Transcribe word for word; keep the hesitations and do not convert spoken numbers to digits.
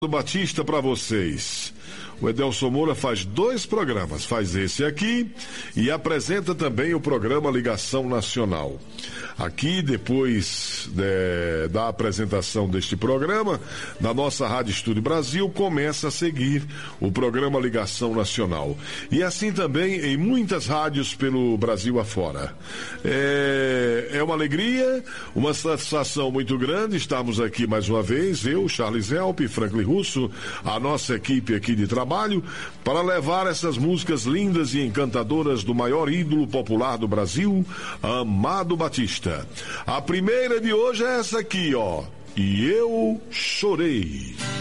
Batista para vocês. O Edelson Moura faz dois programas, faz esse aqui e apresenta também o programa Ligação Nacional. Aqui, depois de, da apresentação deste programa, na nossa Rádio Estúdio Brasil, começa a seguir o programa Ligação Nacional. E assim também em muitas rádios pelo Brasil afora. É, é uma alegria, uma satisfação muito grande estarmos aqui mais uma vez, eu, Charles Help, Franklin Russo, a nossa equipe aqui de trabalho, para levar essas músicas lindas e encantadoras do maior ídolo popular do Brasil, Amado Batista. A primeira de hoje é essa aqui, ó. E eu chorei.